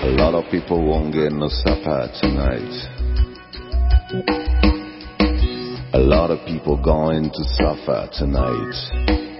A lot of people won't get no supper tonight. A lot of people going to suffer tonight.